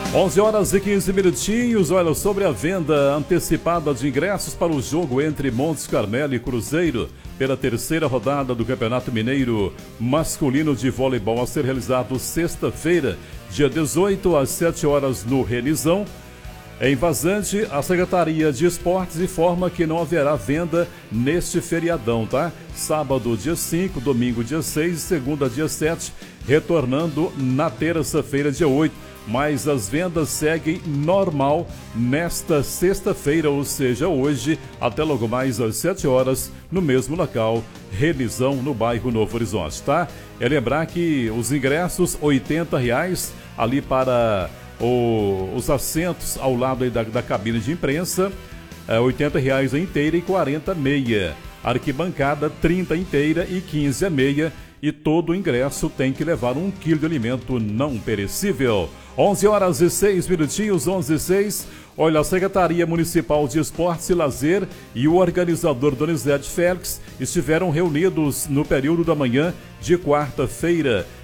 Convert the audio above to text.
11 horas e 15 minutinhos. Olha, sobre a venda antecipada de ingressos para o jogo entre Montes Carmelo e Cruzeiro pela terceira rodada do Campeonato Mineiro Masculino de Voleibol a ser realizado sexta-feira, dia 18 às 7 horas no Renizão. Em Vazante, a Secretaria de Esportes informa que não haverá venda neste feriadão, tá? Sábado, dia 5, domingo, dia 6 e segunda, dia 7, retornando na terça-feira, dia 8. Mas as vendas seguem normal nesta sexta-feira, ou seja, hoje, até logo mais às 7 horas, no mesmo local, Renizão, no bairro Novo Horizonte, tá? É lembrar que os ingressos, R$80 ali para os assentos ao lado aí da cabine de imprensa, R$80 a inteira e 40 a meia. Arquibancada, 30 inteira e 15 a meia. E todo o ingresso tem que levar 1 quilo de alimento não perecível. 11 horas e 6 minutinhos, 11 e 6. Olha, a Secretaria Municipal de Esportes e Lazer e o organizador Donizete Félix estiveram reunidos no período da manhã de quarta-feira.